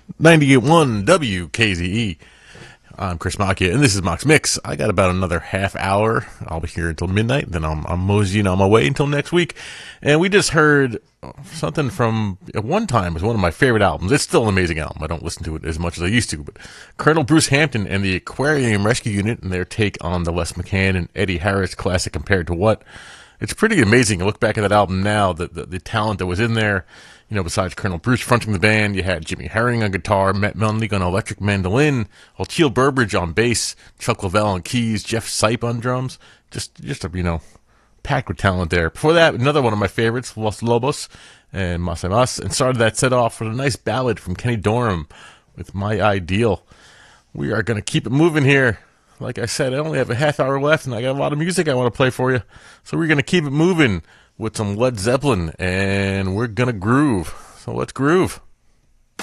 98.1 WKZE. I'm Chris Macchia, and this is Mock's Mix. I got about another half hour. I'll be here until midnight, then I'm moseying on my way until next week. And we just heard something from, at one time, was one of my favorite albums. It's still an amazing album. I don't listen to it as much as I used to, but Colonel Bruce Hampton and the Aquarium Rescue Unit and their take on the Les McCann and Eddie Harris classic Compared to What. It's pretty amazing. I look back at that album now, the talent that was in there. You know, besides Colonel Bruce fronting the band, you had Jimmy Herring on guitar, Matt Melnick on electric mandolin, Teal Burbridge on bass, Chuck Leavell on keys, Jeff Sipe on drums. Just packed with talent there. Before that, another one of my favorites, Los Lobos and Mas y Mas, and started that set off with a nice ballad from Kenny Dorham with My Ideal. We are going to keep it moving here. Like I said, I only have a half hour left, and I got a lot of music I want to play for you. So we're going to keep it moving with some Led Zeppelin, and we're going to groove. So let's groove.